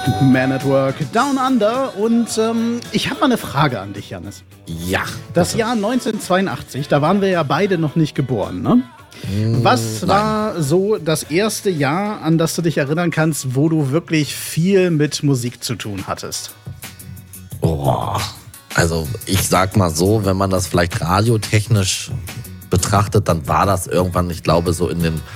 Man at Work, Down Under. Und ich habe mal eine Frage an dich, Jannis. Ja. Das Jahr 1982, da waren wir ja beide noch nicht geboren, ne? Was war so das erste Jahr, an das du dich erinnern kannst, wo du wirklich viel mit Musik zu tun hattest? Oh, also ich sag mal so, wenn man das vielleicht radiotechnisch betrachtet, dann war das irgendwann, ich glaube, so in den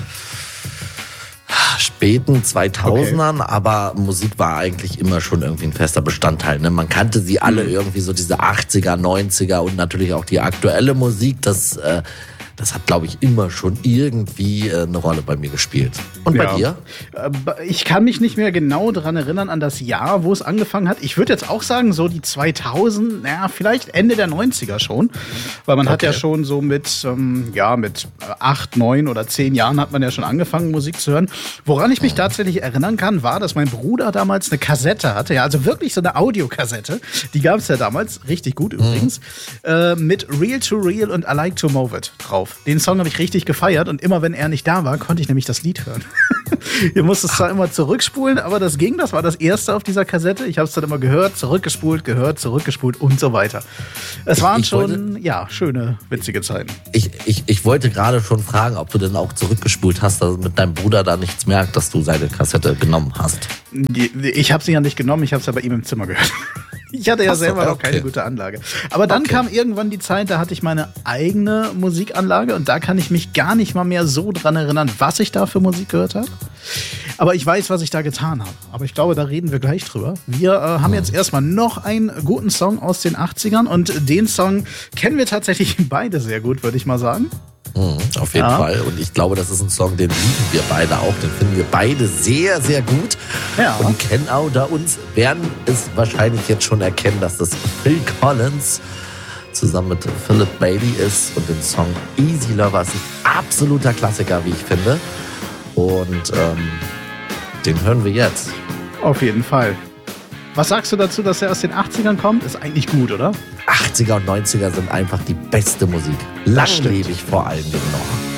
späten 2000ern, aber Musik war eigentlich immer schon irgendwie ein fester Bestandteil. Ne? Man kannte sie alle irgendwie, so diese 80er, 90er und natürlich auch die aktuelle Musik, das hat, glaube ich, immer schon irgendwie eine Rolle bei mir gespielt. Und bei dir? Ich kann mich nicht mehr genau daran erinnern, an das Jahr, wo es angefangen hat. Ich würde jetzt auch sagen, so die 2000, vielleicht Ende der 90er schon. Weil man hat ja schon so mit 8, 9 oder 10 Jahren hat man ja schon angefangen, Musik zu hören. Woran ich mich tatsächlich erinnern kann, war, dass mein Bruder damals eine Kassette hatte. Ja, also wirklich so eine Audiokassette. Die gab es ja damals, richtig gut übrigens. Mit Real to Real und I Like to Move It drauf. Den Song habe ich richtig gefeiert und immer wenn er nicht da war, konnte ich nämlich das Lied hören. Ihr musst es zwar immer zurückspulen, aber das ging, das war das erste auf dieser Kassette. Ich habe es dann immer gehört, zurückgespult und so weiter. Es waren schöne, witzige Zeiten. Ich wollte gerade schon fragen, ob du denn auch zurückgespult hast, dass mit deinem Bruder da nichts merkt, dass du seine Kassette genommen hast. Ich habe sie ja nicht genommen, ich habe es ja bei ihm im Zimmer gehört. Ich hatte ja selber noch keine gute Anlage. Aber dann kam irgendwann die Zeit, da hatte ich meine eigene Musikanlage und da kann ich mich gar nicht mal mehr so dran erinnern, was ich da für Musik gehört habe. Aber ich weiß, was ich da getan habe. Aber ich glaube, da reden wir gleich drüber. Wir haben jetzt erstmal noch einen guten Song aus den 80ern und den Song kennen wir tatsächlich beide sehr gut, würde ich mal sagen. Auf jeden Fall. Und ich glaube, das ist ein Song, den lieben wir beide auch. Den finden wir beide sehr, sehr gut. Ja. Und kennen auch da uns, werden es wahrscheinlich jetzt schon erkennen, dass das Phil Collins zusammen mit Philip Bailey ist. Und den Song Easy Lover ist ein absoluter Klassiker, wie ich finde. Und den hören wir jetzt. Auf jeden Fall. Was sagst du dazu, dass er aus den 80ern kommt? Ist eigentlich gut, oder? 80er und 90er sind einfach die beste Musik. Langlebig vor allen Dingen noch.